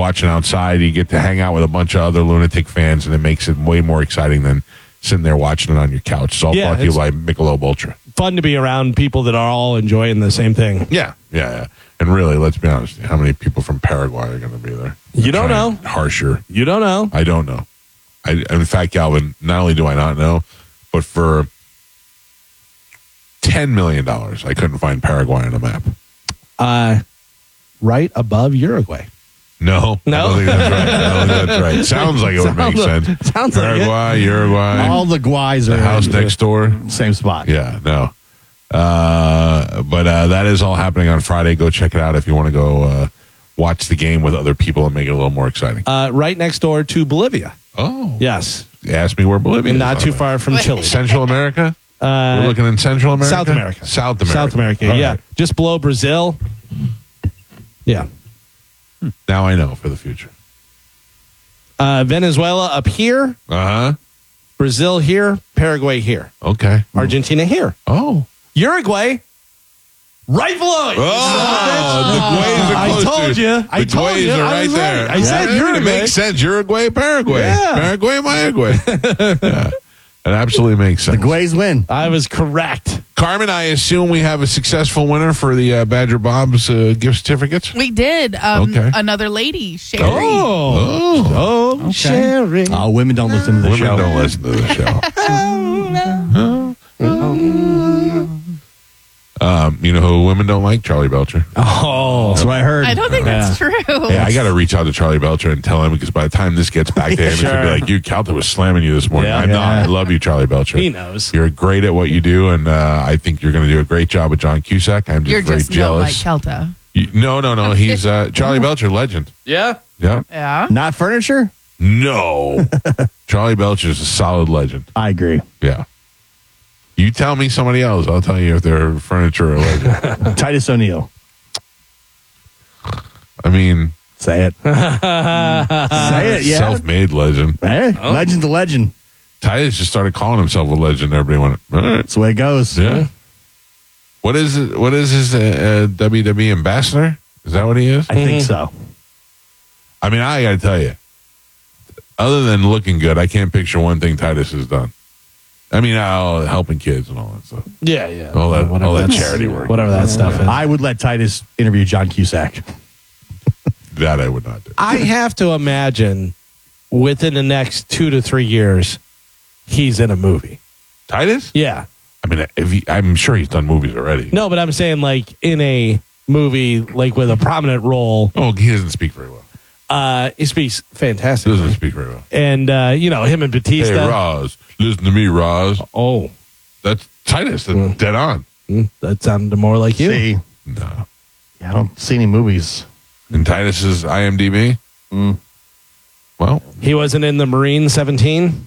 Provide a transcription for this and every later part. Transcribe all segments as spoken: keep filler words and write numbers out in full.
watching outside. You get to hang out with a bunch of other lunatic fans, and it makes it way more exciting than sitting there watching it on your couch. It's all Yeah, brought to you it's- by Michelob Ultra. Fun to be around people that are all enjoying the same thing. Yeah, yeah, yeah. And really, let's be honest, how many people from Paraguay are going to be there? You don't Trying know. Harsher. You don't know. I don't know. I, in fact, Calvin, not only do I not know, but for ten million dollars, I couldn't find Paraguay on a map. Uh, right above Uruguay. No. No? I don't think that's right. I don't think that's right. Sounds like it would make Sounds- sense. sounds like it. Paraguay, Uruguay, All the guys are the house in next door. the same spot. Yeah, no. Uh, but uh, that is all happening on Friday. Go check it out if you want to go uh, watch the game with other people and make it a little more exciting. Uh, right next door to Bolivia. Oh. Yes. Ask me where Bolivia And is. not by too the way. far from Chile. Central America? Uh, We're looking in Central America? South America. South America. South America, All yeah. right. Just below Brazil. Yeah. Now I know for the future. Uh, Venezuela up here. Uh-huh. Brazil here. Paraguay here. Okay. Argentina here. Oh. Uruguay. Right below it. Oh, the Guays are I close told to, you. I the told Guays you. are I right was there. right. I said Yeah, Uruguay. It makes sense. Uruguay, Paraguay. Yeah. Paraguay, Paraguay. Yeah. It absolutely makes sense. The Guays win. I was correct. Carmen, I assume we have a successful winner for the uh, Badger Bob's uh, gift certificates? We did. Um, Okay. Another lady, Sherry. Oh. Oh. Oh, Sherry. Oh, women don't listen to the Women show. don't listen to the show. Um, you know who women don't like? Charlie Belcher. Oh. That's what I heard. I don't think that's true. Hey, I got to reach out to Charlie Belcher and tell him, because by the time this gets back to him, he's going to be Sure. like, you, Calta was slamming you this morning. Yeah. I'm not. Yeah. I love you, Charlie Belcher. He knows. You're great at what you do, and uh, I think you're going to do a great job with John Cusack. I'm just You're very just not like jealous. Kelta. You- no, no, no. He's uh, Charlie Belcher, legend. Yeah. Yeah. Yeah. Not furniture? No. Charlie Belcher's a solid legend. I agree. Yeah. You tell me somebody else. I'll tell you if they're furniture or legend. Titus O'Neil. I mean, Say it. Say it, yeah. self-made legend. Hey, legend's a legend. Titus just started calling himself a legend. Everybody went, all right. That's the way it goes. Yeah. What is it? What is his uh, uh, W W E ambassador? Is that what he is? I think so. I mean, I got to tell you, other than looking good, I can't picture one thing Titus has done. I mean, uh, helping kids and all that stuff. Yeah, yeah. All that, Whatever all that that's- charity work. Whatever that stuff is. I would let Titus interview John Cusack. That I would not do. I have to imagine within the next two to three years, he's in a movie. Titus? Yeah. I mean, if he, I'm sure he's done movies already. No, but I'm saying like in a movie, like with a prominent role. Oh, he doesn't speak very well. Uh, he speaks He fantastic. doesn't speak very well. And, uh, you know, him and Batista. Hey, Roz, listen to me, Roz. Oh, That's Titus. That's Mm. dead on. mm, that sounded more like you. See, No. yeah, I don't see any movies. And Titus's I M D B? Mm. Well, He wasn't in the Marine seventeen?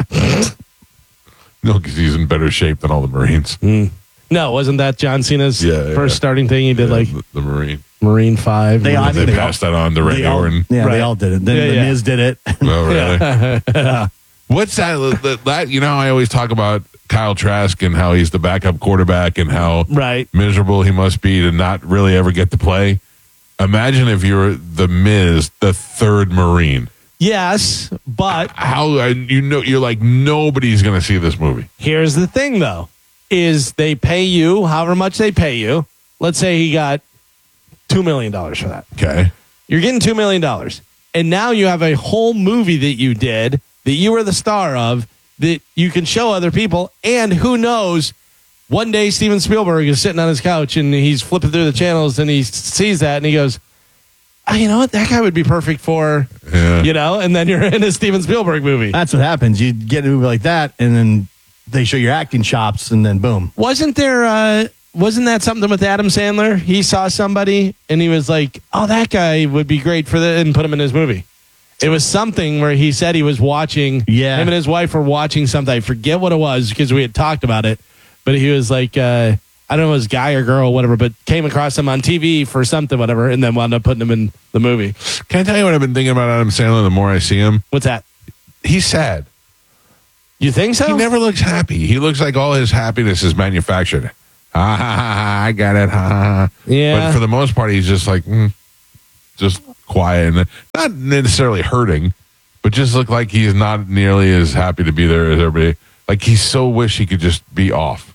no, because he's in better shape than all the Marines. No, wasn't that John Cena's Yeah, yeah, first yeah. starting thing? He did Yeah, like the, the Marine. Marine five. They- I They think they passed that on to Randy They all, Orton. yeah, Right. they all did it. Then Yeah, the yeah. Miz did it. Oh, really? What's that, that? That you know, how I always talk about Kyle Trask and how he's the backup quarterback and how Right. miserable he must be to not really ever get to play. Imagine if you're the Miz, the third Marine. Yes, but How uh, you know you're like nobody's going to see this movie. here's the thing, though, is they pay you however much they pay you. Let's say he got two million dollars for that. Okay. You're getting two million dollars. And now you have a whole movie that you did, that you were the star of, that you can show other people. And who knows, one day Steven Spielberg is sitting on his couch and he's flipping through the channels and he sees that and he goes, oh, you know what? That guy would be perfect for, Yeah. you know, and then you're in a Steven Spielberg movie. That's what happens. You get a movie like that, and then they show your acting chops, and then boom. Wasn't there, uh, wasn't that something with Adam Sandler? He saw somebody and he was like, oh, that guy would be great for that, and put him in his movie. It was something where he said he was watching, Yeah. him and his wife were watching something. I forget what it was because we had talked about it, but he was like, uh, I don't know if it was guy or girl or whatever, but came across him on T V for something, whatever, and then wound up putting him in the movie. Can I tell you what I've been thinking about Adam Sandler the more I see him? What's that? He's sad. You think so? He never looks happy. He looks like all his happiness is manufactured. Ha ha ha ha! I got it. Ha ha ha! Yeah. But for the most part, he's just like, mm, just quiet and not necessarily hurting, but just look like he's not nearly as happy to be there as everybody. Like he so wish he could just be off.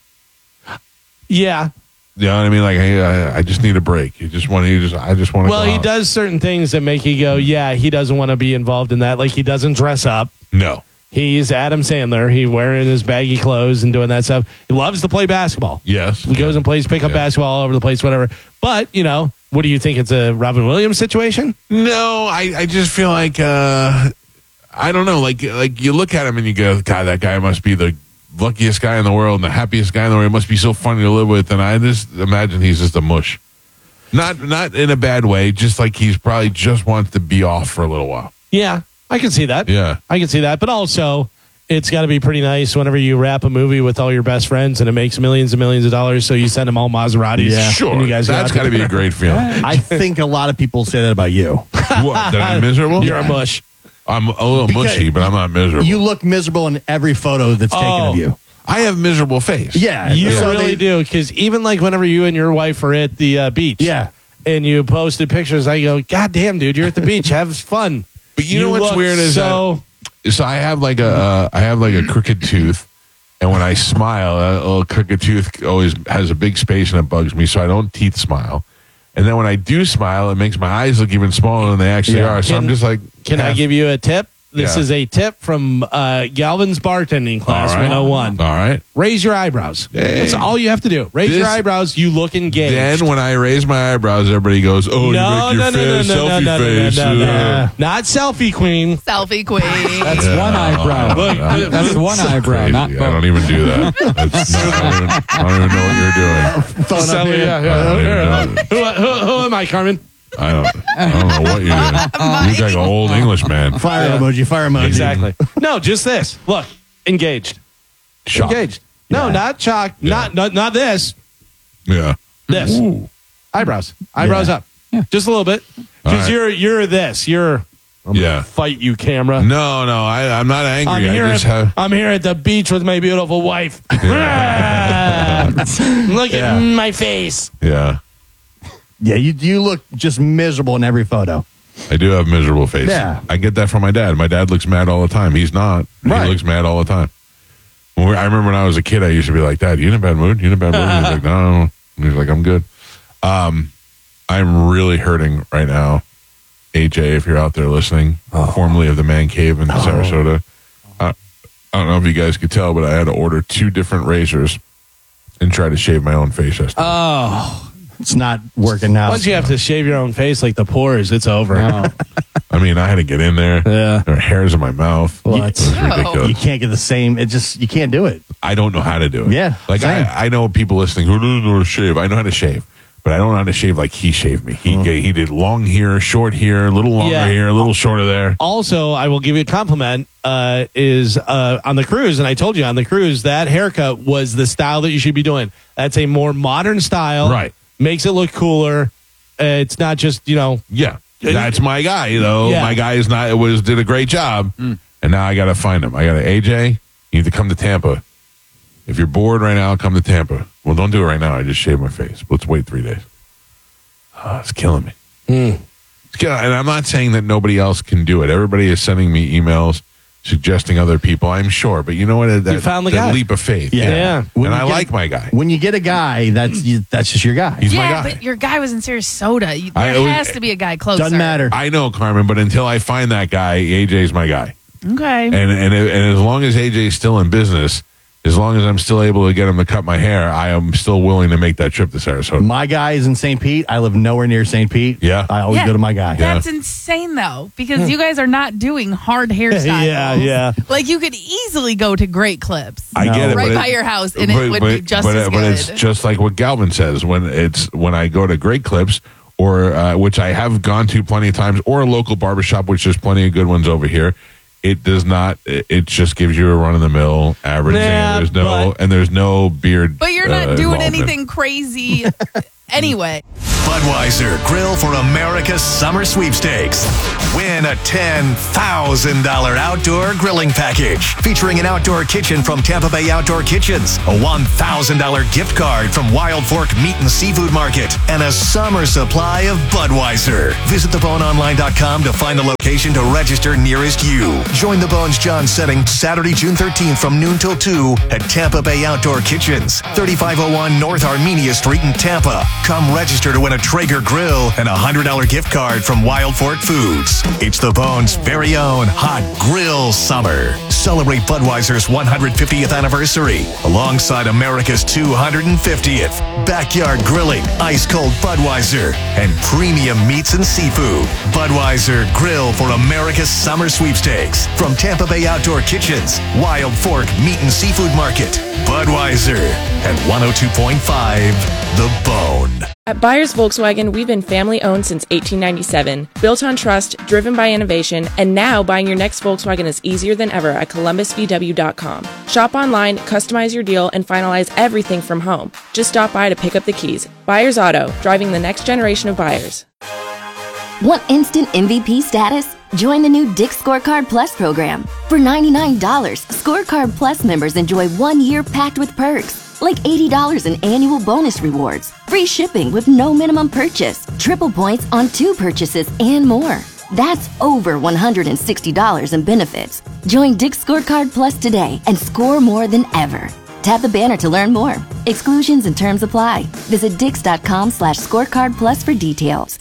Yeah. You know what I mean? Like, hey, I, I just need a break. You just want to, just, I just want to. Well, go he out. does certain things that make you go, yeah, he doesn't want to be involved in that. Like he doesn't dress up. No. He's Adam Sandler. He wearing his baggy clothes and doing that stuff. He loves to play basketball. Yes. He goes and plays pickup Yeah. basketball all over the place, whatever. But, you know, what do you think? It's a Robin Williams situation? No, I, I just feel like, uh, I don't know. Like, like you look at him and you go, God, that guy must be the luckiest guy in the world and the happiest guy in the world. It must be so funny to live with. And I just imagine he's just a mush. Not, not in a bad way. Just like he's probably just wants to be off for a little while. Yeah, I can see that. Yeah. I can see that. But also, it's got to be pretty nice whenever you wrap a movie with all your best friends and it makes millions and millions of dollars. So you send them all Maseratis. Yeah. Sure. And you guys That's got to be a great feeling. I think a lot of people say that about you. What? That I'm miserable? You're a mush. I'm a little Because mushy, but I'm not miserable. You look miserable in every photo that's taken Oh. of you. I have miserable face. Yeah. You so really they- do. Because even like whenever you and your wife are at the uh, beach. Yeah. And you posted pictures, I go, God damn, dude, you're at the beach. Have fun. But you know what's look weird is so. So I have like a uh, I have like a crooked tooth, and when I smile, a little crooked tooth always has a big space and it bugs me. So I don't teeth smile, and then when I do smile, it makes my eyes look even smaller than they actually Yeah. are. So Can- I'm just like, Can I half- give you a tip? This Yeah. is a tip from uh, Galvin's bartending class All right. one oh one. All right. Raise your eyebrows. Hey. That's all you have to do. Raise your This- eyebrows. You look engaged. Then when I raise my eyebrows, everybody goes, "Oh, no, you no, make no, your no, face, no, no, selfie no, no, face." no, no, no. uh, Not selfie queen. Selfie queen. That's Yeah. one eyebrow. Look, That- That's one eyebrow, crazy. not I both. don't even do that. That's not, I, don't even, I don't even know what you're doing. Phone up Selfie, here. yeah, I yeah. don't even know. Who, who, who am I, Carmen? I don't. I don't know what you're doing. You're like an old English man. Fire Yeah. emoji, fire emoji. Exactly. No, just this. Look, engaged. Shocked. Engaged. No, Yeah. not shocked. Yeah. Not, not not this. Yeah. This. Ooh. Eyebrows. Eyebrows Yeah. up. Just a little bit. All Because right. you're you're this. You're I'm Yeah. gonna fight you, camera. No, no, I, I'm not I'm angry. here, I just at, have. I'm here at the beach with my beautiful wife. Look Yeah. at my face. Yeah, Yeah, you you look just miserable in every photo. I do have miserable face. Yeah. I get that from my dad. My dad looks mad all the time. He's not. Right. He looks mad all the time. When we, I remember when I was a kid, I used to be like, "Dad, you in a bad mood? You in a bad mood?" He's like, "No, no, no." And he's like, "I'm good." Um, I'm really hurting right now. A J, if you're out there listening, formerly of the Man Cave in Sarasota. Uh, I don't know if you guys could tell, but I had to order two different razors and try to shave my own face yesterday. Oh. It's not working now. Once you have to shave your own face like the pores, it's over. No. I mean, I had to get in there. Yeah. There are hairs in my mouth. What? It's ridiculous. You can't get the same. It just you can't do it. I don't know how to do it. Yeah, Like, same. I, I know people listening who don't know how to shave. I know how to shave, but I don't know how to shave like he shaved me. He ga- he did long here, short here, a little longer Yeah. here, a little shorter there. Also, I will give you a compliment. Uh, is uh, on the cruise, and I told you on the cruise that haircut was the style that you should be doing. That's a more modern style, Right. Makes it look cooler. Uh, it's not just you know. Yeah. That's my guy, though. Yeah. My guy is not, it was, did a great job. And now I got to find him. I got to, A J, you need to come to Tampa. If you're bored right now, come to Tampa. Well, don't do it right now. I just shaved my face. Let's wait three days. Oh, it's killing me. It's killing, and I'm not saying that nobody else can do it. Everybody is sending me emails suggesting other people, I'm sure. But you know what? That, You found the that guy. leap of faith. Yeah. Yeah. When And you I get- like my guy. When you get a guy, that's you, that's just your guy. He's my yeah, guy. but your guy was in Sarasota. You, I- there it was- has to be a guy closer. Doesn't matter. I know, Carmen, but until I find that guy, A J's my guy. Okay. And and and as long as A J's still in business, as long as I'm still able to get him to cut my hair, I am still willing to make that trip to Sarasota. My guy is in Saint Pete. I live nowhere near Saint Pete. Yeah. I always Yeah. go to my guy. Yeah. That's insane, though, because you guys are not doing hard hairstyles. Yeah, yeah. Like, you could easily go to Great Clips. I get it, Right but by it- your house, and it would be just but, as but it's good. just like what Galvin says when it's when I go to Great Clips, or uh, which I have gone to plenty of times, or a local barbershop, which there's plenty of good ones over here. It does not. It it just gives you a run of the mill average. Yeah, and there's no but- and there's no beard. But you're not uh, doing involvement. anything crazy anyway. But Budweiser Grill for America's Summer Sweepstakes. Win a ten thousand dollars outdoor grilling package featuring an outdoor kitchen from Tampa Bay Outdoor Kitchens, a one thousand dollars gift card from Wild Fork Meat and Seafood Market, and a summer supply of Budweiser. Visit the bone online dot com to find the location to register nearest you. Join the Bones John setting Saturday, June thirteenth from noon till two at Tampa Bay Outdoor Kitchens, thirty-five oh one North Armenia Street in Tampa. Come register to win a Traeger grill and a one hundred dollars gift card from Wild Fork Foods. It's the Bones' very own Hot Grill Summer. Celebrate Budweiser's one hundred fiftieth anniversary alongside America's two hundred fiftieth. Backyard grilling, ice-cold Budweiser, and premium meats and seafood. Budweiser Grill for America's Summer Sweepstakes from Tampa Bay Outdoor Kitchens, Wild Fork Meat and Seafood Market. Budweiser at one oh two point five The Bone. At Byers Volkswagen, we've been family-owned since eighteen ninety-seven, built on trust, driven by innovation, and now buying your next Volkswagen is easier than ever at Columbus V W dot com. Shop online, customize your deal, and finalize everything from home. Just stop by to pick up the keys. Byers Auto, driving the next generation of buyers. Want instant M V P status? Join the new Dick's Scorecard Plus program. For ninety-nine dollars, Scorecard Plus members enjoy one year packed with perks, like eighty dollars in annual bonus rewards, free shipping with no minimum purchase, triple points on two purchases, and more. That's over one hundred sixty dollars in benefits. Join Dick's Scorecard Plus today and score more than ever. Tap the banner to learn more. Exclusions and terms apply. Visit dix.com slash scorecard plus for details.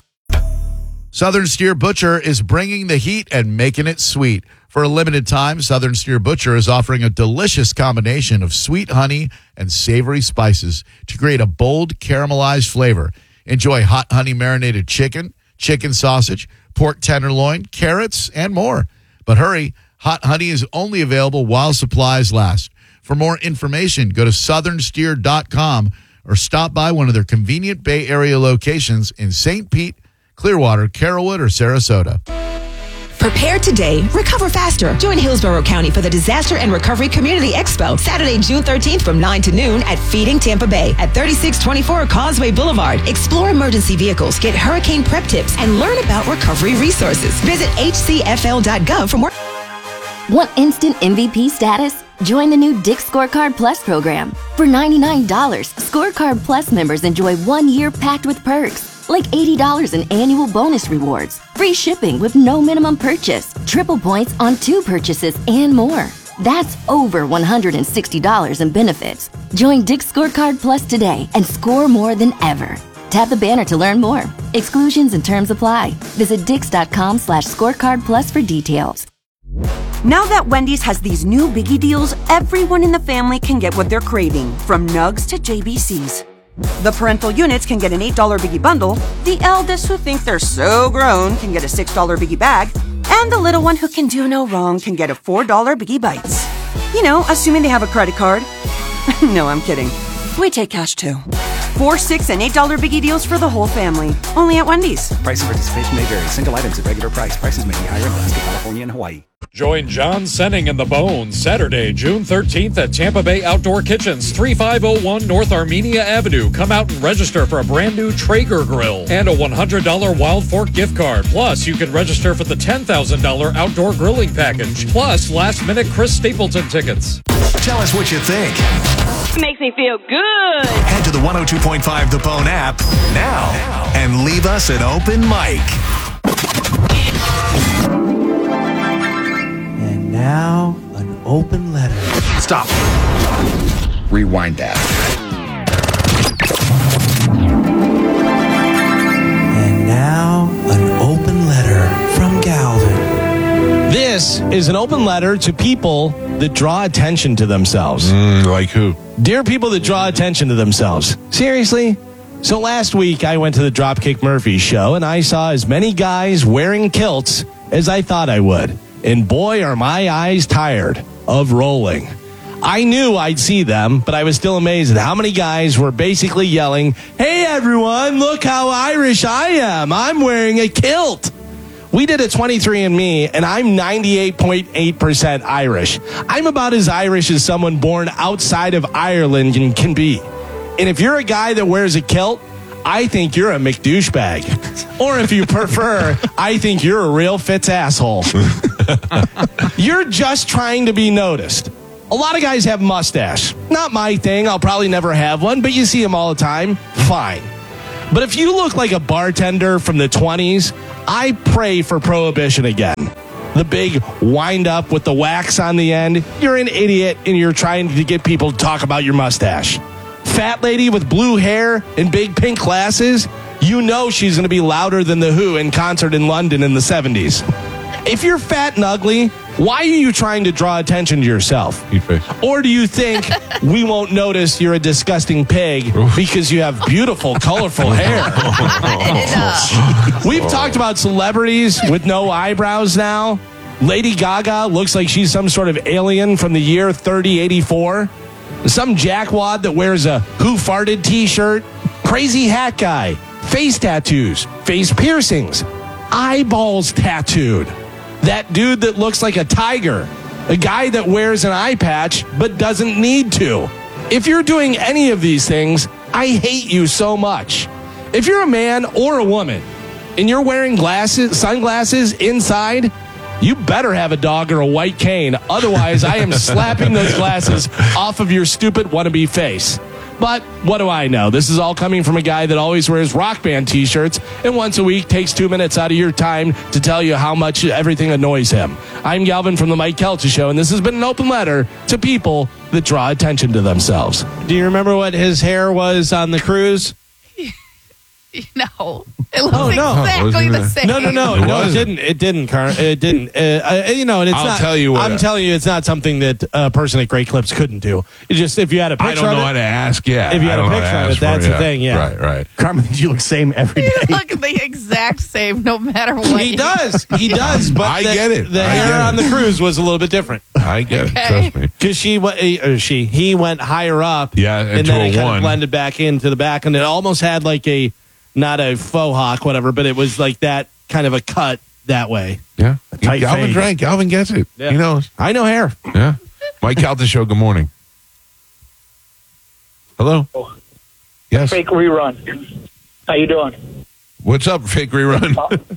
Southern Steer Butcher is bringing the heat and making it sweet. For a limited time, Southern Steer Butcher is offering a delicious combination of sweet honey and savory spices to create a bold caramelized flavor. Enjoy hot honey marinated chicken, chicken sausage, pork tenderloin, carrots, and more. But hurry, hot honey is only available while supplies last. For more information, go to southern steer dot com or stop by one of their convenient Bay Area locations in Saint Pete, Clearwater, Carrollwood, or Sarasota. Prepare today, recover faster. Join Hillsborough County for the Disaster and Recovery Community Expo, Saturday, June thirteenth from nine to noon at Feeding Tampa Bay at thirty-six twenty-four Causeway Boulevard. Explore emergency vehicles, get hurricane prep tips, and learn about recovery resources. Visit h c f l dot gov for more. Want instant M V P status? Join the new Dick's Scorecard Plus program. For ninety-nine dollars, Scorecard Plus members enjoy one year packed with perks, like eighty dollars in annual bonus rewards, free shipping with no minimum purchase, triple points on two purchases, and more. That's over one hundred sixty dollars in benefits. Join Dick's Scorecard Plus today and score more than ever. Tap the banner to learn more. Exclusions and terms apply. Visit dix.com slash scorecard plus for details. Now that Wendy's has these new biggie deals, everyone in the family can get what they're craving, from nugs to J B Cs. The parental units can get an eight dollar biggie bundle, the eldest who think they're so grown can get a six dollar biggie bag, and the little one who can do no wrong can get a four dollar biggie bites. You know, assuming they have a credit card. No, I'm kidding. We take cash too. Four, six, and eight dollar biggie deals for the whole family. Only at Wendy's. Price and participation may vary. Single items at regular price. Prices may be higher in Alaska, California, and Hawaii. Join John Senning and the Bones Saturday, June thirteenth at Tampa Bay Outdoor Kitchens, thirty-five oh one North Armenia Avenue. Come out and register for a brand new Traeger grill and a one hundred dollars Wild Fork gift card. Plus, you can register for the ten thousand dollars outdoor grilling package. Plus, last minute Chris Stapleton tickets. Tell us what you think. Makes me feel good. Head to the one oh two point five The Bone app now and leave us an open mic. And now, an open letter. Stop. Rewind that. And now, an open letter from Galvin. This is an open letter to people that draw attention to themselves. Mm, like who? Dear people that draw attention to themselves. Seriously? So last week, I went to the Dropkick Murphys show, and I saw as many guys wearing kilts as I thought I would. And boy, are my eyes tired of rolling. I knew I'd see them, but I was still amazed at how many guys were basically yelling, "Hey everyone, look how Irish I am. I'm wearing a kilt." We did a twenty-three and me, and I'm ninety-eight point eight percent Irish. I'm about as Irish as someone born outside of Ireland can be. And if you're a guy that wears a kilt, I think you're a McDouchebag. Or if you prefer, I think you're a real Fitz asshole. You're just trying to be noticed. A lot of guys have mustache. Not my thing. I'll probably never have one, but you see them all the time. Fine. But if you look like a bartender from the twenties, I pray for prohibition again. The big wind up with the wax on the end. You're an idiot and you're trying to get people to talk about your mustache. Fat lady with blue hair and big pink glasses, you know she's going to be louder than The Who in concert in London in the seventies. If you're fat and ugly, why are you trying to draw attention to yourself? Or do you think we won't notice you're a disgusting pig because you have beautiful, colorful hair? We've talked about celebrities with no eyebrows now. Lady Gaga looks like she's some sort of alien from the year thirty eighty-four. Some jackwad that wears a Who Farted t-shirt. Crazy hat guy. Face tattoos. Face piercings. Eyeballs tattooed. That dude that looks like a tiger. A guy that wears an eye patch but doesn't need to. If you're doing any of these things, I hate you so much. If you're a man or a woman and you're wearing glasses, sunglasses inside, you better have a dog or a white cane. Otherwise, I am slapping those glasses off of your stupid wannabe face. But what do I know? This is all coming from a guy that always wears Rock Band t-shirts and once a week takes two minutes out of your time to tell you how much everything annoys him. I'm Galvin from the Mike Kelty Show, and this has been an open letter to people that draw attention to themselves. Do you remember what his hair was on the cruise? No. It looks Oh, no. exactly the same. No, no, no, It no. It wasn't. didn't. It didn't. Car- it didn't. Uh, uh, you know, and it's I'll not. tell you what- I'm telling you, it's not something that a person at Great Clips couldn't do. It's just if you had a picture I don't know of how it, to ask. Yeah. If you I had a don't know how to picture of ask it, that's for the thing, yeah. Right, right. Carmen, you look same every day. You look the exact same no matter what. he does. He does. But I the, get it. The I hair get it. on the cruise was a little bit different I get it. Okay. Trust me. because she went. Or she he went higher up. Yeah, and into then a it kind one. of blended back into the back, and it almost had like a not a faux hawk, whatever, but it was like that kind of a cut that way. Yeah. tight Galvin fade. drank. Galvin gets it. Yeah. He knows. I know hair. Yeah. Mike Kelty Show, good morning. Hello? Yes. Fake rerun. How you doing? What's up, fake rerun?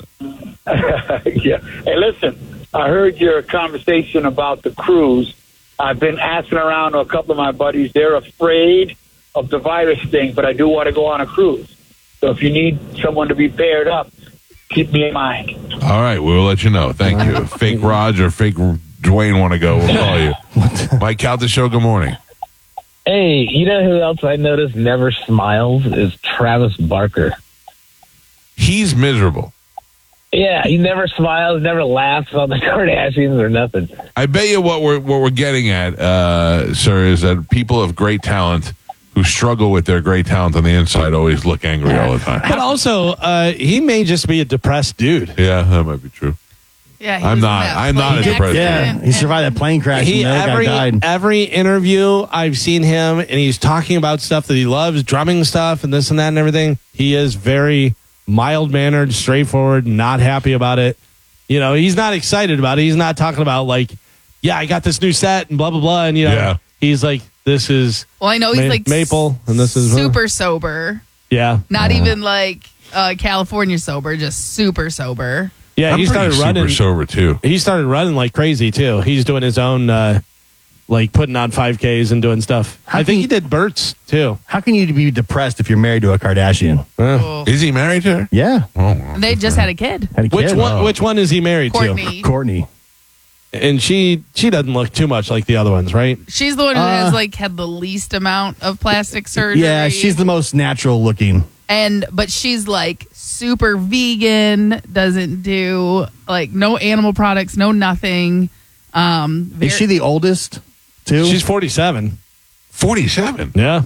Yeah. Hey, listen. I heard your conversation about the cruise. I've been asking around to a couple of my buddies. They're afraid of the virus thing, but I do want to go on a cruise. So if you need someone to be paired up, keep me in mind. All right, we'll let you know. Thank you. Fake Raj or fake Dwayne want to go, we'll call you. Mike Kelty Show, good morning. Hey, you know who else I noticed never smiles is Travis Barker. He's miserable. Yeah, he never smiles, never laughs on the Kardashians or nothing. I bet you what we're what we're getting at, uh, sir, is that people of great talent who struggle with their great talent on the inside always look angry all the time. But also, uh, he may just be a depressed dude. Yeah, that might be true. Yeah, he I'm was in not. that I'm not a plane depressed. accident. Yeah, he survived that plane crash. He and the other every guy died. every interview I've seen him, and he's talking about stuff that he loves, drumming stuff, and this and that and everything. He is very mild mannered, straightforward, not happy about it. You know, he's not excited about it. He's not talking about like, yeah, I got this new set and blah blah blah. And you know, Yeah. he's like, this is Well, I know he's Ma- like Maple, and this is super sober. yeah, Not even like uh, California sober, just super sober. yeah. I'm he started pretty running. super sober too. He started running like crazy too. He's doing his own, uh, like putting on five Ks and doing stuff. I think he did Burt's too. How can you be depressed if you're married to a Kardashian? Oh. Is he married to her? Yeah. Oh, well. They just had a kid. Had a Which kid. one? Which one is he married Courtney. Courtney. to? And she she doesn't look too much like the other ones, right? She's the one who Uh, has like had the least amount of plastic surgery. Yeah, she's the most natural looking. and but she's like super vegan, doesn't do like no animal products, no nothing. Um, very, Is she the oldest, too? She's forty-seven. forty-seven. Yeah.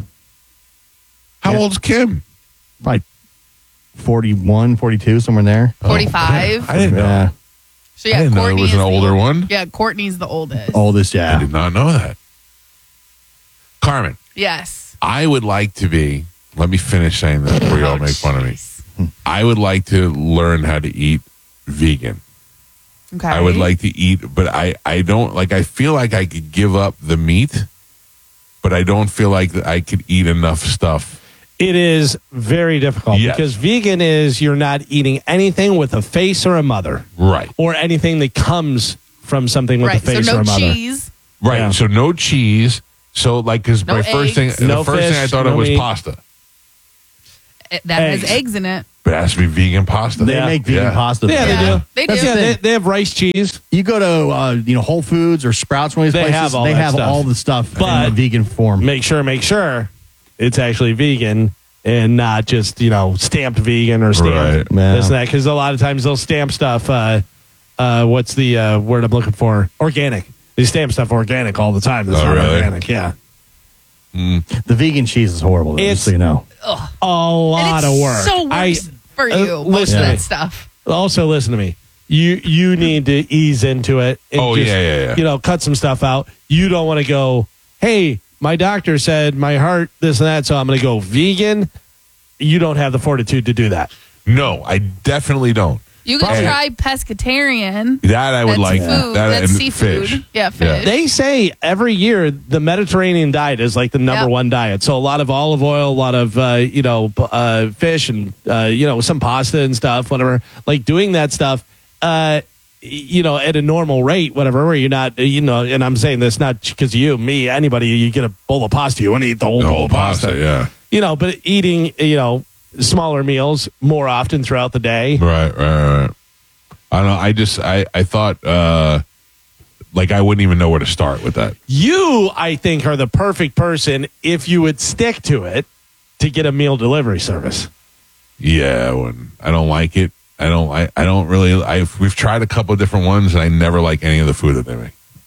How Yeah. old's Kim? Probably forty-one, forty-two, somewhere in there. forty-five? I didn't know. Yeah. So yeah, I didn't know Courtney it was is an the older old- one. Yeah, Courtney's the oldest. Oldest, I yeah. did not know that. Carmen, Yes. I would like to be, let me finish saying this before you all make fun of me. I would like to learn how to eat vegan. Okay. I would like to eat, but I, I don't, like, I feel like I could give up the meat, but I don't feel like that I could eat enough stuff. It is very difficult Yes. because vegan is you're not eating anything with a face or a mother. Right. Or anything that comes from something with Right. a face So or no a mother. cheese. Right. Yeah. So no cheese. So like, because No my first thing, eggs. the No first thing I fish, thought no of was meat. pasta. It- that Eggs. has eggs in it. But it has to be vegan pasta. They Yeah. make vegan Yeah. pasta. Yeah, there. they do. They That's- do. Yeah, they, they have rice cheese. You go to uh, you know Whole Foods or Sprouts, one of these They places. have all they that have stuff. all the stuff But- in a vegan form. Make sure, make sure it's actually vegan and not just, you know, stamped vegan or stamped Right. Yeah. this and that. Because a lot of times they'll stamp stuff. Uh, uh, what's the uh, word I'm looking for? Organic. They stamp stuff organic all the time. That's Oh, not really? organic. Yeah. The vegan cheese is horrible, though, It's- just so you know. A lot and of it's work. so works I- for uh, you. most listen of to that me. stuff. Also, listen to me. You you need to ease into it. And Oh, just, yeah, yeah, yeah. You know, cut some stuff out. You don't want to go, hey, my doctor said my heart, this and that, so I'm going to go vegan. You don't have the fortitude to do that. No, I definitely don't. You can Hey. try pescatarian. That I would That's like. food. That That's and seafood. fish. Yeah, fish. They say every year the Mediterranean diet is like the number Yep. one diet. So a lot of olive oil, a lot of uh, you know p- uh, fish, and uh, you know some pasta and stuff. Whatever, like doing that stuff. Uh, you know, at a normal rate, whatever, where you're not, you know, and I'm saying this not because you, me, anybody, you get a bowl of pasta, you want to eat the whole The bowl whole of pasta. pasta, yeah. You know, but eating, you know, smaller meals more often throughout the day. Right, right, right. I don't know. I just, I, I thought, uh, like, I wouldn't even know where to start with that. You, I think, are the perfect person if you would stick to it to get a meal delivery service. Yeah, I wouldn't. I don't like it. I don't. I, I don't really. I we've tried a couple of different ones, and I never like any of the food that they make.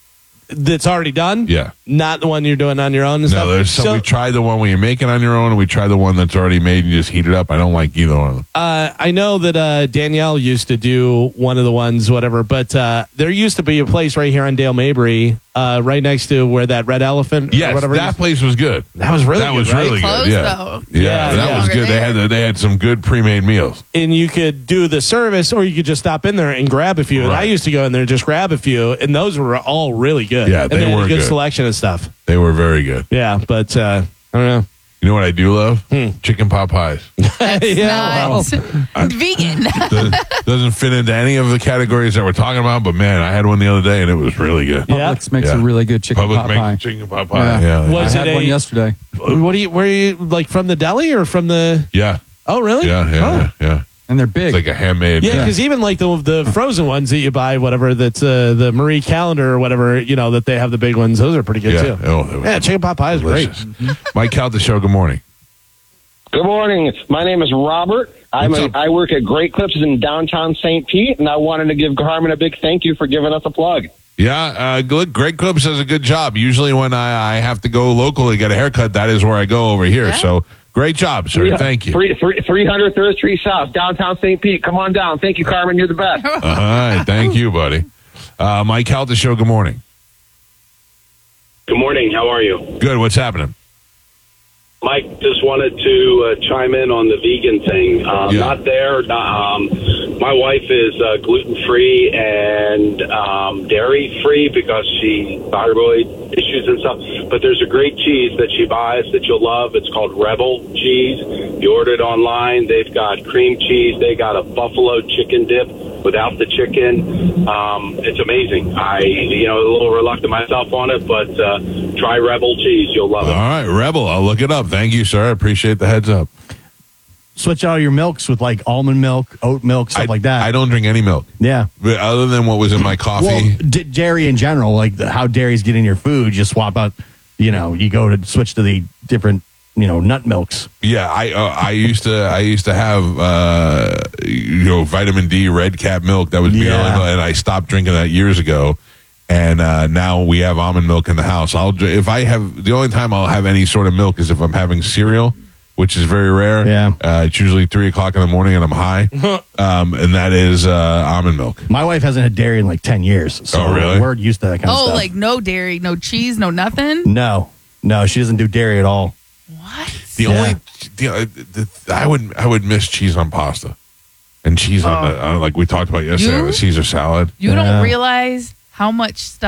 That's already done? Yeah. Not the one you're doing on your own and stuff? No, there's some. So, we tried the one where you make it on your own, and we tried the one that's already made and you just heat it up. I don't like either one of them. uh, I know that uh, Danielle used to do one of the ones, whatever, but uh, there used to be a place right here on Dale Mabry, uh, right next to where that Red Elephant or Yes, whatever it that is. place was good. That was really that good, was right? really Closed, good. Yeah, though. yeah, Yeah, that yeah. was good. They had the, they had some good pre-made meals. And you could do the service, or you could just stop in there and grab a few. And I Right. used to go in there and just grab a few, and those were all really good. Yeah, and they had were a good, good. selection of stuff. They were very good. Yeah, but uh, I don't know. You know what I do love? Hmm. Chicken pot pies. yeah, Not vegan. Does- Doesn't fit into any of the categories that we're talking about, but man, I had one the other day and it was really good. Yeah. Publix makes Yeah. a really good chicken Publix pot makes pie. chicken pot pie. Yeah. Yeah, Was I had it one a- yesterday. What do you? Were you like from the deli or from the? yeah, Oh, really? yeah, yeah, Oh. yeah, yeah. And they're big. It's like a handmade. Yeah, because even like the the frozen ones that you buy, whatever that's uh, the Marie Calendar or whatever, you know that they have the big ones. Those are pretty good Yeah. too. Oh, they were yeah, chicken pot pie is great. delicious. Mike Cal, the show. Good morning. Good morning. My name is Robert. I'm What's a, up? I work at Great Clips in downtown Saint Pete, and I wanted to give Carmen a big thank you for giving us a plug. Yeah, uh, good. Greg Clips does a good job. Usually, when I, I have to go local to get a haircut, that is where I go over here. So, great job, sir. Thank you. Three, three, three hundred Third Street South, downtown Saint Pete. Come on down. Thank you, Carmen. You're the best. All right, thank you, buddy. Uh, Mike Cal, the show. Good morning. Good morning. How are you? Good. What's happening? Mike, just wanted to uh, chime in on the vegan thing. Um, Yeah. Not there. Not, um, my wife is uh, gluten-free and um, dairy-free because she thyroid issues and stuff. But there's a great cheese that she buys that you'll love. It's called Rebel cheese. You order it online. They've got cream cheese. They got a buffalo chicken dip without the chicken. Um, it's amazing. I, you know, a little reluctant myself on it, but uh, try Rebel cheese. You'll love All it. right, Rebel. I'll look it up. Thank you, sir. I appreciate the heads up. Switch out your milks with like almond milk, oat milk, stuff I, like that. I don't drink any milk. Yeah. But other than what was in my coffee. Well, d- dairy in general, like the, how dairy's getting your food, you swap out, you know, you go to switch to the different, you know, nut milks. Yeah, I uh, I used to I used to have uh, you know vitamin D red cap milk that was being Yeah. illegal, and I stopped drinking that years ago. And uh, now we have almond milk in the house. I'll dr- if I have the only time I'll have any sort of milk is if I'm having cereal, which is very rare. Yeah, uh, it's usually three o'clock in the morning and I'm high, um, and that is uh, almond milk. My wife hasn't had dairy in like ten years. So Oh, really? we're used to that kind of Oh, stuff. like no dairy, no cheese, no nothing. No, no, she doesn't do dairy at all. The Yeah. only the, uh, the, I would I would miss cheese on pasta and cheese on the uh, like we talked about yesterday You? on the Caesar salad. You don't realize how much stuff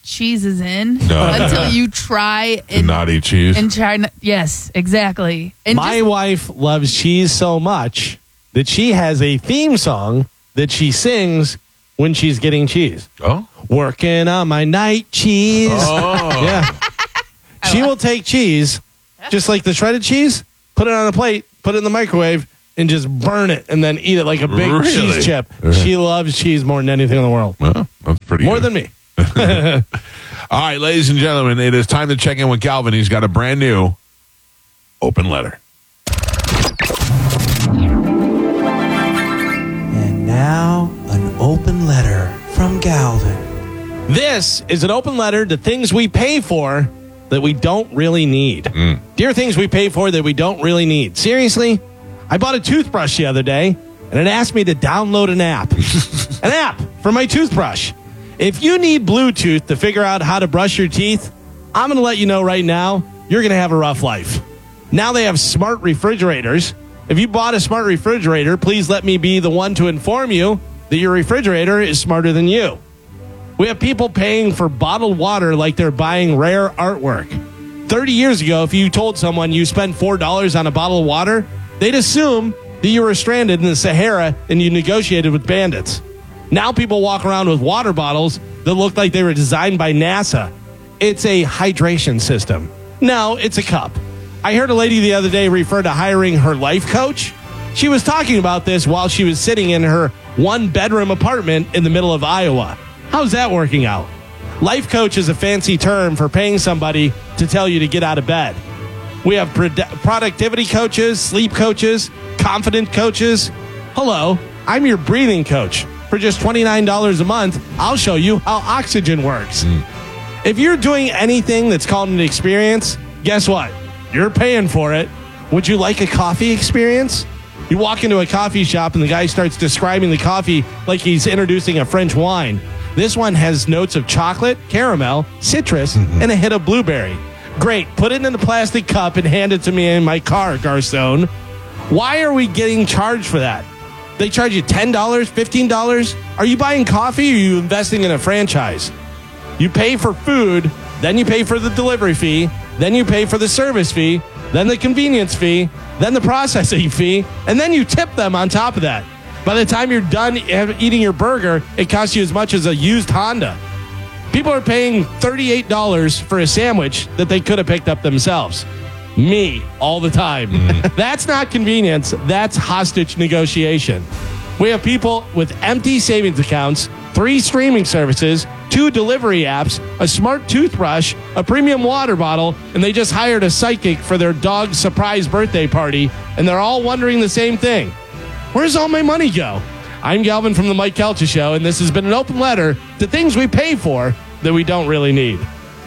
cheeses in No. until you try and Not eat cheese. and try. Not, yes, exactly. And My just, wife loves cheese so much that she has a theme song that she sings when she's getting cheese. Oh, Working on my night cheese. Oh. Yeah. She will take cheese, just like the shredded cheese, put it on a plate, put it in the microwave, and just burn it and then eat it like a big Really? cheese chip. She loves cheese more than anything in the world. well, that's pretty More good. than me. All right, ladies and gentlemen, it is time to check in with Galvin. He's got a brand new open letter. And now, an open letter from Galvin. This is an open letter to things we pay for that we don't really need. Mm. Dear things we pay for that we don't really need. Seriously? I bought a toothbrush the other day, and it asked me to download an app. An app for my toothbrush. If you need Bluetooth to figure out how to brush your teeth, I'm going to let you know right now, you're going to have a rough life. Now they have smart refrigerators. If you bought a smart refrigerator, please let me be the one to inform you that your refrigerator is smarter than you. We have people paying for bottled water like they're buying rare artwork. thirty years ago, if you told someone you spent four dollars on a bottle of water, they'd assume that you were stranded in the Sahara and you negotiated with bandits. Now people walk around with water bottles that look like they were designed by NASA. It's a hydration system. No, it's a cup. I heard a lady the other day refer to hiring her life coach. She was talking about this while she was sitting in her one-bedroom apartment in the middle of Iowa. How's that working out? Life coach is a fancy term for paying somebody to tell you to get out of bed. We have produ- productivity coaches, sleep coaches, confident coaches. Hello, I'm your breathing coach. For just twenty-nine dollars a month, I'll show you how oxygen works. Mm. If you're doing anything that's called an experience, guess what? You're paying for it. Would you like a coffee experience? You walk into a coffee shop and the guy starts describing the coffee like he's introducing a French wine. This one has notes of chocolate, caramel, citrus, mm-hmm. and a hit of blueberry. Great. Put it in a plastic cup and hand it to me in my car, Garcon. Why are we getting charged for that? They charge you ten dollars, fifteen dollars? Are you buying coffee or are you investing in a franchise? You pay for food, then you pay for the delivery fee, then you pay for the service fee, then the convenience fee, then the processing fee, and then you tip them on top of that. By the time you're done eating your burger, it costs you as much as a used Honda. People are paying thirty-eight dollars for a sandwich that they could have picked up themselves. Me, all the time. Mm. That's not convenience. That's hostage negotiation. We have people with empty savings accounts, three streaming services, two delivery apps, a smart toothbrush, a premium water bottle, and they just hired a psychic for their dog's surprise birthday party, and they're all wondering the same thing. Where's all my money go? I'm Galvin from the Mike Kelcha Show, and this has been an open letter to things we pay for that we don't really need.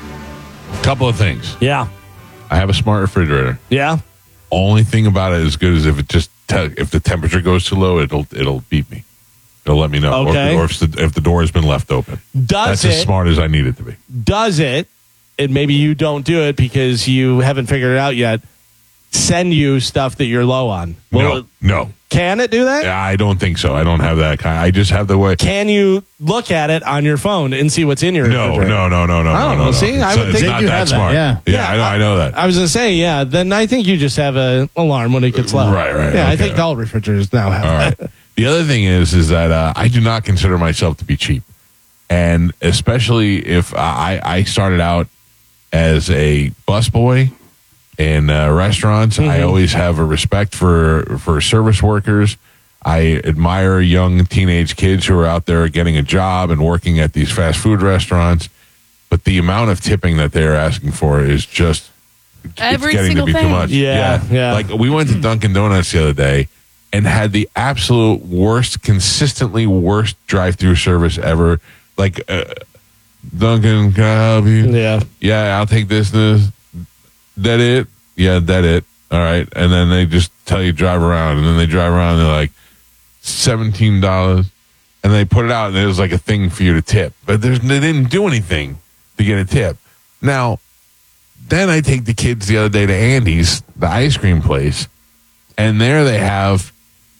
Couple of things. Yeah. I have a smart refrigerator. Yeah. Only thing about it is good is if it just te- if the temperature goes too low, it'll it'll beep me. It'll let me know. Okay. Or, or if the if the door has been left open. Does That's it, as smart as I need it to be. Does it, and maybe you don't do it because you haven't figured it out yet, send you stuff that you're low on? Will No, it, no. Can it do that? Yeah, I don't think so. I don't have that kind. I just have the way. Can you look at it on your phone and see what's in your No, refrigerator? no, no, no, no, I don't no, know. no. See, I So would it's think not you that have smart. That. Yeah, Yeah, yeah, I know. I know that. I was going to say, yeah, then I think you just have an alarm when it gets low. Right, right, Yeah, I okay. think all refrigerators now have All right. that. The other thing is, is that uh, I do not consider myself to be cheap, and especially if I, I started out as a busboy in uh, restaurants. Mm-hmm. I always have a respect for for service workers. I admire young teenage kids who are out there getting a job and working at these fast food restaurants. But the amount of tipping that they're asking for is just Every it's getting single to be thing. too much. Yeah, yeah. Like we went to Dunkin' Donuts the other day and had the absolute worst, consistently worst drive-through service ever. Like uh, Dunkin', can I help you? Yeah. Yeah, I'll take this, this. That it? Yeah, that it. All right. And then they just tell you drive around. And then they drive around and they're like, seventeen dollars. And they put it out and it was like a thing for you to tip. But there's, they didn't do anything to get a tip. Now, then I take the kids the other day to Andy's, the ice cream place. And there they have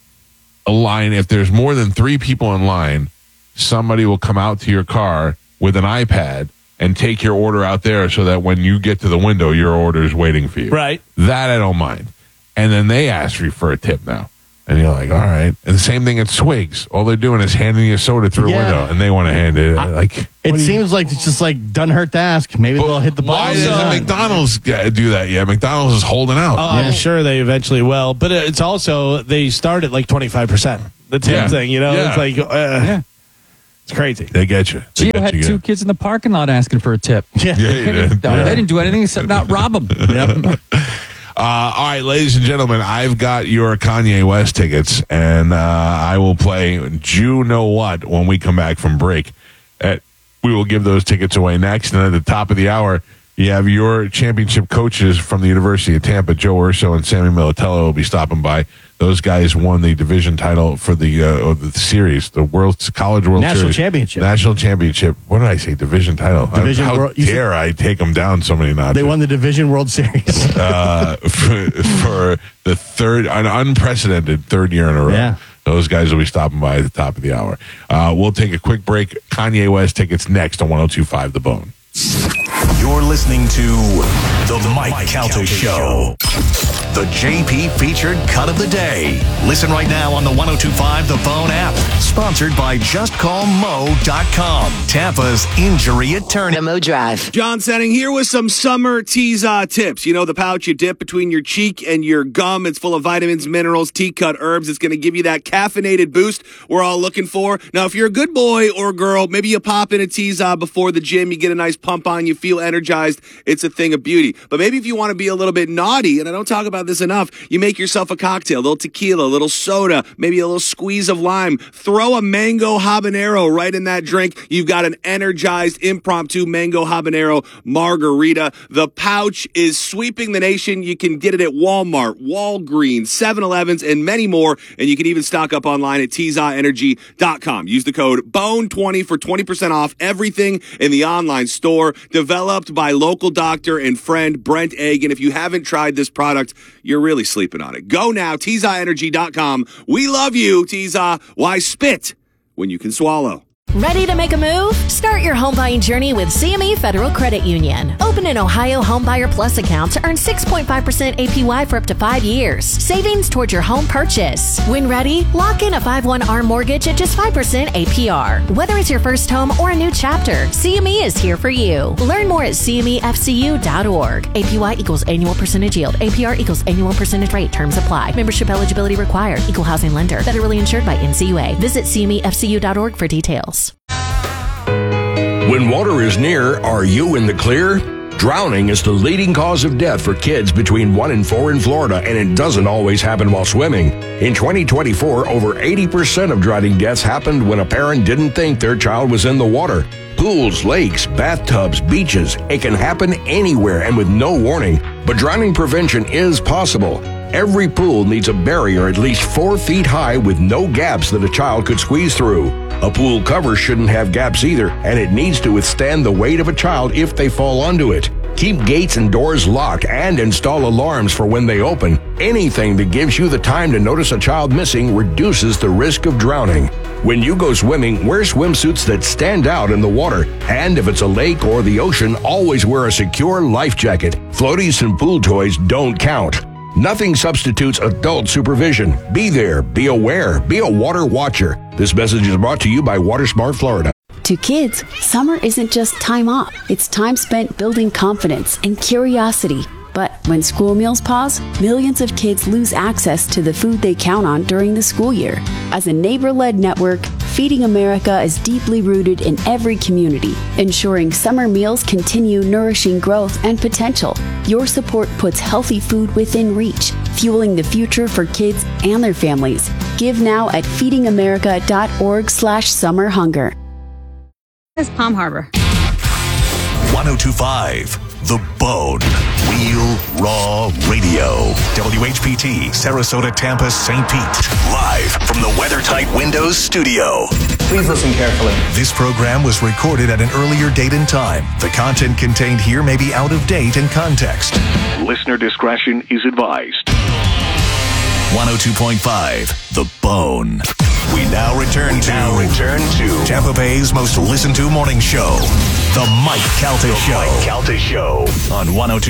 a line. If there's more than three people in line, somebody will come out to your car with an iPad and take your order out there so that when you get to the window, your order is waiting for you. Right. That I don't mind. And then they ask you for a tip now. And you're like, all right. And the same thing at Swigs. All they're doing is handing you a soda through Yeah. a window, and they want to hand it. Like, It seems like it's just like doesn't hurt to ask. Maybe they'll hit the why button. doesn't McDonald's do that yet? McDonald's is holding out. Oh, I'm sure they eventually will. But it's also, they start at like twenty-five percent. The tip Yeah. thing, you know? Yeah. It's like, uh, it's crazy. They get you. They Gio get had you two good. kids in the parking lot asking for a tip. Yeah, Yeah, you did. No, Yeah. They didn't do anything except not rob them. Yep. Uh, all right, ladies and gentlemen, I've got your Kanye West tickets, and uh, I will play You Know What when we come back from break. At, we will give those tickets away next, and at the top of the hour, you have your championship coaches from the University of Tampa, Joe Urso and Sammy Militello, will be stopping by. Those guys won the division title for the uh, the series, the World College World National Series. Championship. National Championship. What did I say? Division title. Division How World- you said- dare I take them down so many notches? They won the Division World Series. uh, for, for the third, an unprecedented third year in a row. Yeah. Those guys will be stopping by at the top of the hour. Uh, we'll take a quick break. Kanye West tickets next on one oh two point five The Bone. You're listening to The Mike, Mike Calta Show. The J P featured cut of the day. Listen right now on the one oh two point five The Bone app. Sponsored by just call mo dot com. Tampa's injury attorney. Mo Drive. John Setting here with some summer Teza tips. You know the pouch you dip between your cheek and your gum. It's full of vitamins, minerals, tea-cut herbs. It's going to give you that caffeinated boost we're all looking for. Now, if you're a good boy or girl, maybe you pop in a Teza before the gym. You get a nice pump on. You feel energized. It's a thing of beauty. But maybe if you want to be a little bit naughty, and I don't talk about this enough, you make yourself a cocktail, a little tequila, a little soda, maybe a little squeeze of lime. Throw a mango habanero right in that drink. You've got an energized impromptu mango habanero margarita. The pouch is sweeping the nation. You can get it at Walmart, Walgreens, seven elevens, and many more. And you can even stock up online at Teza Energy dot com. Use the code B O N E twenty for twenty percent off everything in the online store. Developed by local doctor and friend Brent Egg. And if you haven't tried this product, you're really sleeping on it. Go now, Teza Energy dot com. We love you, Teza. Why spit when you can swallow? Ready to make a move? Start your home buying journey with C M E Federal Credit Union. Open an Ohio Homebuyer Plus account to earn six point five percent A P Y for up to five years. Savings towards your home purchase. When ready, lock in a five one A R M mortgage at just five percent A P R. Whether it's your first home or a new chapter, C M E is here for you. Learn more at C M E F C U dot org. A P Y equals annual percentage yield. A P R equals annual percentage rate. Terms apply. Membership eligibility required. Equal housing lender. Federally insured by N C U A. Visit C M E F C U dot org for details. When water is near, are you in the clear? Drowning is the leading cause of death for kids between one and four in Florida, and it doesn't always happen while swimming. In twenty twenty-four, over eighty percent of drowning deaths happened when a parent didn't think their child was in the water. Pools, lakes, bathtubs, beaches, it can happen anywhere and with no warning. But drowning prevention is possible. Every pool needs a barrier at least four feet high with no gaps that a child could squeeze through. A pool cover shouldn't have gaps either, and it needs to withstand the weight of a child if they fall onto it. Keep gates and doors locked and install alarms for when they open. Anything that gives you the time to notice a child missing reduces the risk of drowning. When you go swimming, wear swimsuits that stand out in the water. And if it's a lake or the ocean, always wear a secure life jacket. Floaties and pool toys don't count. Nothing substitutes adult supervision. Be there, be aware, be a water watcher. This message is brought to you by WaterSmart Florida. To kids, summer isn't just time off. It's time spent building confidence and curiosity. But when school meals pause, millions of kids lose access to the food they count on during the school year. As a neighbor-led network, Feeding America is deeply rooted in every community, ensuring summer meals continue nourishing growth and potential. Your support puts healthy food within reach, fueling the future for kids and their families. Give now at feeding america dot org slash summer hunger. This is Palm Harbor. one oh two point five The Bone. Real Raw Radio. W H P T, Sarasota, Tampa, Saint Pete. Live from the WeatherTight Windows studio. Please listen carefully. This program was recorded at an earlier date and time. The content contained here may be out of date and context. Listener discretion is advised. one oh two point five The Bone. We now return to now return to Tampa Bay's most listened to morning show, The Mike Calta Show. Mike Calta Show on one oh two